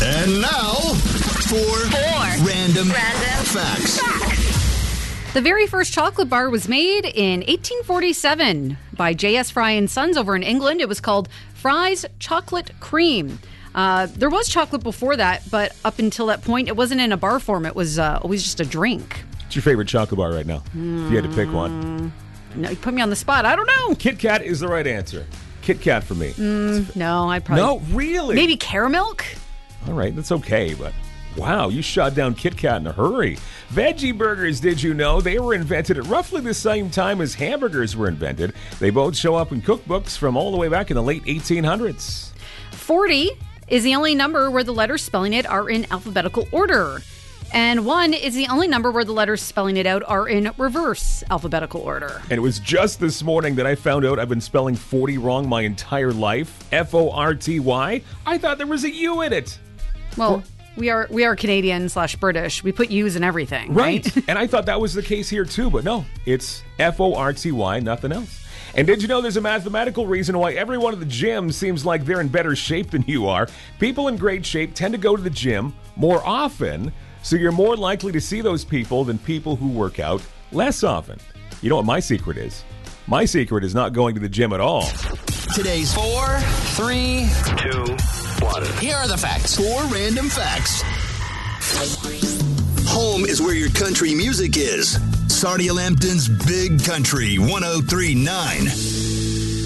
And now, four random facts. The very first chocolate bar was made in 1847 by J.S. Fry and Sons over in England. It was called Fry's Chocolate Cream. There was chocolate before that, but up until that point, it wasn't in a bar form. It was always just a drink. What's your favorite chocolate bar right now? If you had to pick one. No, you put me on the spot. I don't know. Kit Kat is the right answer. Kit Kat for me. No, I'd probably... No, really? Maybe Caramilk? All right, that's okay, but wow, you shot down Kit Kat in a hurry. Veggie burgers, did you know? They were invented at roughly the same time as hamburgers were invented. They both show up in cookbooks from all the way back in the late 1800s. 40 is the only number where the letters spelling it are in alphabetical order. And 1 is the only number where the letters spelling it out are in reverse alphabetical order. And it was just this morning that I found out I've been spelling 40 wrong my entire life. F-O-R-T-Y. I thought there was a U in it. Well, we are Canadian/British. We put U's in everything, right? And I thought that was the case here too, but no. It's F-O-R-T-Y, nothing else. And did you know there's a mathematical reason why everyone at the gym seems like they're in better shape than you are? People in great shape tend to go to the gym more often, so you're more likely to see those people than people who work out less often. You know what my secret is? My secret is not going to the gym at all. Today's 4, 3, 2, 1. Here are the facts. four random facts. Home is where your country music is. Sarnia Lambton's Big Country 103.9.